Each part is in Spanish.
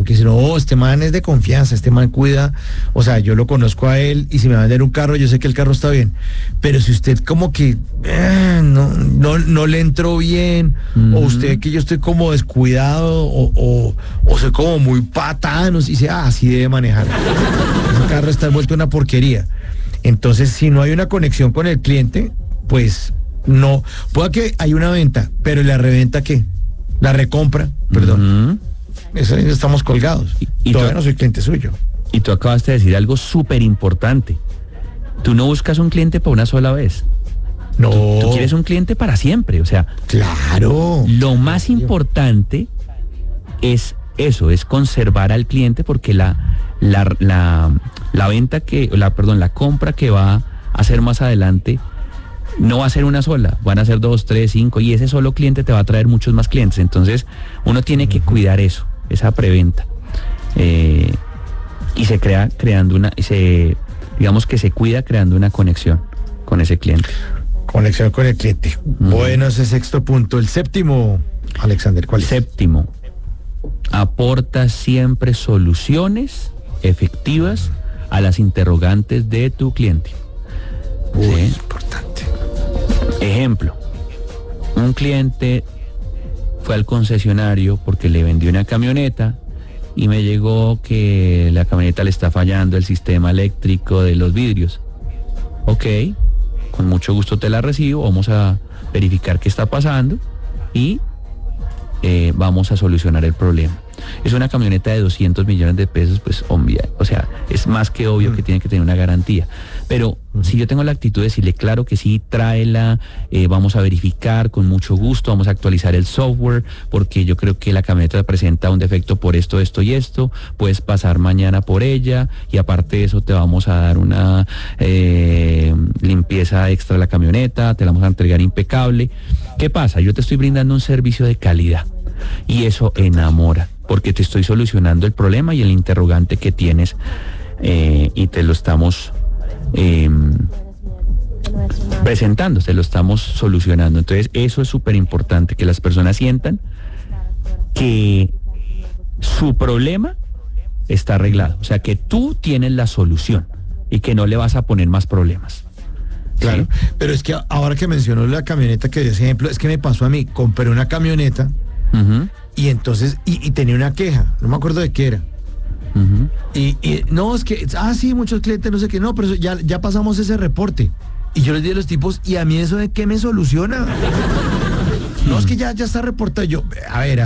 porque si no, este man es de confianza, este man cuida, o sea, yo lo conozco a él y si me va a vender un carro, yo sé que el carro está bien. Pero si usted como que no le entró bien, o usted que yo estoy como descuidado, o soy como muy patán, y dice, así debe manejar. Ese carro está vuelto una porquería. Entonces, si no hay una conexión con el cliente, pues no. Puede que hay una venta, pero ¿la reventa qué? La recompra, perdón. Eso estamos colgados. Y todavía no soy cliente suyo. Y tú acabaste de decir algo súper importante. Tú no buscas un cliente para una sola vez. No. Tú quieres un cliente para siempre. O sea, claro. Lo más importante es eso, es conservar al cliente, porque la compra que va a hacer más adelante no va a ser una sola, van a ser 2, 3, 5, y ese solo cliente te va a traer muchos más clientes. Entonces uno tiene que cuidar eso, esa preventa, y se crea digamos que se cuida creando una conexión con ese cliente. Conexión con el cliente. Bueno, ese sexto punto. El séptimo, Alexander, ¿cuál es? Séptimo, aporta siempre soluciones efectivas a las interrogantes de tu cliente. ¿Sí? Importante. Ejemplo, un cliente fue al concesionario porque le vendió una camioneta y me llegó que la camioneta le está fallando el sistema eléctrico de los vidrios. Ok, con mucho gusto te la recibo, vamos a verificar qué está pasando y vamos a solucionar el problema. Es una camioneta de 200 millones de pesos, pues obvia, o sea, es más que obvio que tiene que tener una garantía. Pero si yo tengo la actitud de decirle, claro que sí, tráela, vamos a verificar con mucho gusto, vamos a actualizar el software, porque yo creo que la camioneta presenta un defecto por esto, esto y esto, puedes pasar mañana por ella, y aparte de eso te vamos a dar una limpieza extra de la camioneta, te la vamos a entregar impecable. ¿Qué pasa? Yo te estoy brindando un servicio de calidad, y eso enamora, porque te estoy solucionando el problema y el interrogante que tienes, y te lo estamos presentando, te lo estamos solucionando. Entonces eso es súper importante, que las personas sientan que su problema está arreglado, o sea, que tú tienes la solución y que no le vas a poner más problemas. Claro, ¿sí? Pero es que ahora que mencionó la camioneta que dio ese ejemplo, es que me pasó a mí, compré una camioneta y entonces, y tenía una queja, no me acuerdo de qué era. Y no, es que, sí, muchos clientes, no sé qué, no, pero eso, ya pasamos ese reporte. Y yo les di a los tipos, ¿y a mí eso de qué me soluciona? No, es que ya está reportado. Yo, a ver.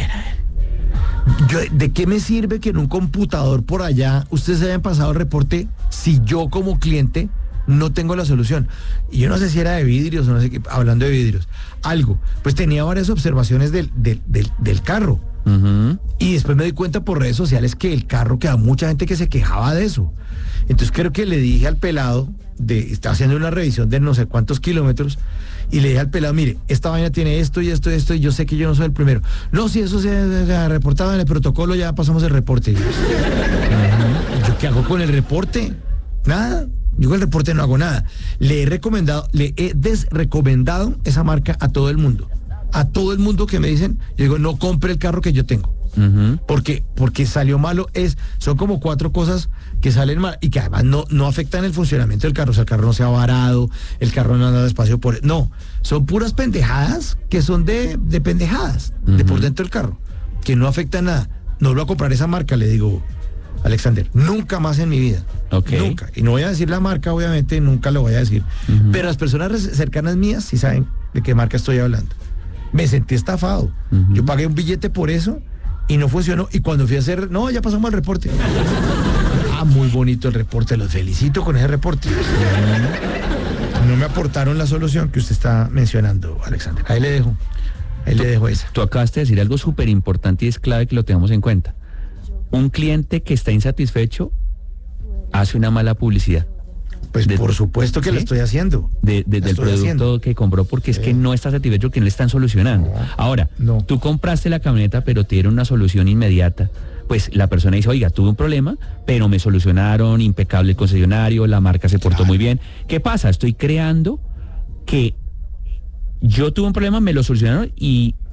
¿De qué me sirve que en un computador por allá ustedes hayan pasado el reporte si yo como cliente no tengo la solución? Y yo no sé si era de vidrios o no sé qué, hablando de vidrios, algo. Pues tenía varias observaciones del carro. Y después me di cuenta por redes sociales que el carro, que había mucha gente que se quejaba de eso. Entonces creo que le dije al pelado, está haciendo una revisión de no sé cuántos kilómetros, y le dije al pelado, mire, esta vaina tiene esto y esto y esto, y yo sé que yo no soy el primero. No, si eso se ha reportado en el protocolo, ya pasamos el reporte. ¿Yo qué hago con el reporte? Nada. Yo con el reporte no hago nada. Le he desrecomendado esa marca a todo el mundo. A todo el mundo que me dicen, yo digo, no compre el carro que yo tengo. Porque salió malo. Son como 4 cosas que salen mal y que además no afectan el funcionamiento del carro. O sea, el carro no se ha varado, el carro no anda despacio no, son puras pendejadas que son de pendejadas, de por dentro del carro, que no afectan nada. No voy a comprar esa marca, le digo, Alexander, nunca más en mi vida. Okay. Nunca. Y no voy a decir la marca, obviamente, nunca lo voy a decir. Pero las personas cercanas mías sí saben de qué marca estoy hablando. Me sentí estafado. Yo pagué un billete por eso y no funcionó. Y cuando fui a hacer, no, ya pasamos el reporte. Muy bonito el reporte, los felicito con ese reporte. No me aportaron la solución que usted está mencionando, Alexander. Ahí le dejo esa. Tú acabaste de decir algo súper importante y es clave que lo tengamos en cuenta. Un cliente que está insatisfecho hace una mala publicidad. Pues por supuesto que lo estoy haciendo. Del producto que compró, porque es que no está satisfecho, que no le están solucionando. Ahora, tú compraste la camioneta, pero te dieron una solución inmediata. Pues la persona dice, oiga, tuve un problema, pero me solucionaron, impecable el concesionario, la marca se portó muy bien. ¿Qué pasa? Estoy creando que yo tuve un problema, me lo solucionaron y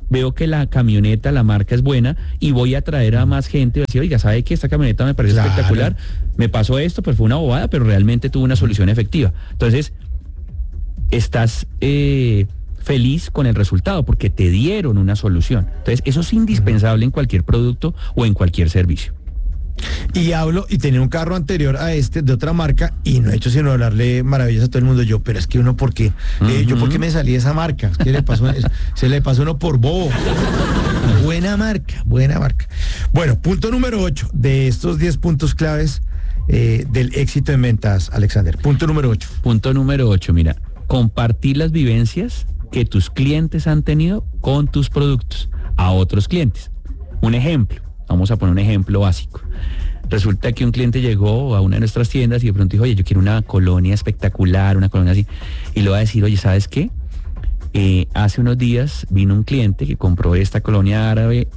veo que la camioneta, la marca es buena y voy a atraer a más gente y decir, oiga, ¿sabe que esta camioneta me parece espectacular? Me pasó esto, pues fue una bobada, pero realmente tuvo una solución efectiva. Entonces, estás feliz con el resultado porque te dieron una solución. Entonces, eso es indispensable en cualquier producto o en cualquier servicio. Y tenía un carro anterior a este de otra marca y no he hecho sino hablarle maravillas a todo el mundo. Yo, pero es que uno, ¿por qué? Yo, ¿por qué me salí de esa marca? ¿Qué le pasó? Se le pasó uno por bobo. Buena marca, buena marca. Bueno, punto número 8 de estos 10 puntos claves del éxito en ventas, Alexander. Punto número 8. Punto número 8, mira, compartir las vivencias que tus clientes han tenido con tus productos a otros clientes. Un ejemplo. Vamos a poner un ejemplo básico. Resulta que un cliente llegó a una de nuestras tiendas y de pronto dijo, oye, yo quiero una colonia espectacular, una colonia así. Y le va a decir, oye, ¿sabes qué? Hace unos días vino un cliente que compró esta colonia árabe,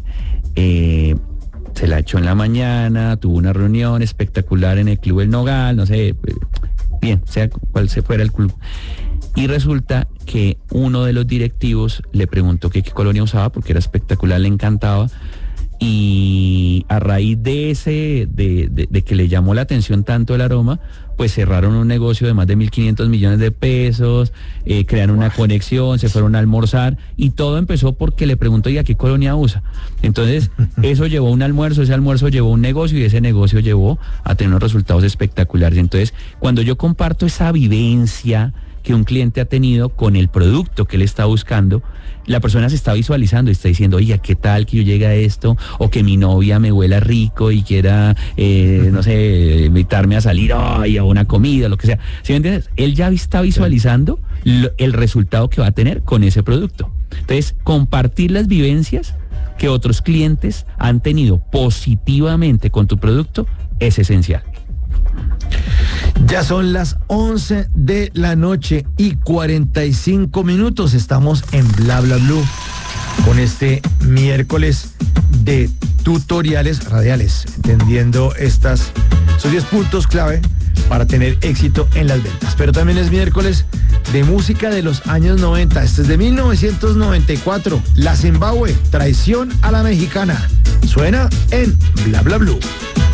se la echó en la mañana, tuvo una reunión espectacular en el Club El Nogal, no sé, bien, sea cual se fuera el club. Y resulta que uno de los directivos le preguntó qué colonia usaba porque era espectacular, le encantaba. Y a raíz de de que le llamó la atención tanto el aroma, pues cerraron un negocio de más de 1.500 millones de pesos, crearon una conexión, se fueron a almorzar y todo empezó porque le preguntó, ¿y a qué colonia usa? Entonces, eso llevó a un almuerzo, ese almuerzo llevó a un negocio y ese negocio llevó a tener unos resultados espectaculares. Entonces, cuando yo comparto esa vivencia que un cliente ha tenido con el producto que él está buscando, la persona se está visualizando y está diciendo, oye, ¿qué tal que yo llegue a esto? O que mi novia me huela rico y quiera, no sé, invitarme a salir a una comida, lo que sea. ¿Sí me entiendes? Él ya está visualizando el resultado que va a tener con ese producto. Entonces, compartir las vivencias que otros clientes han tenido positivamente con tu producto es esencial. Ya son las 11 de la noche y 45 minutos. Estamos en Bla Bla Blue con este miércoles de tutoriales radiales, entendiendo esos 10 puntos clave para tener éxito en las ventas. Pero también es miércoles de música de los años 90. Este es de 1994. La Zimbabue, traición a la mexicana. Suena en Bla Bla Blue.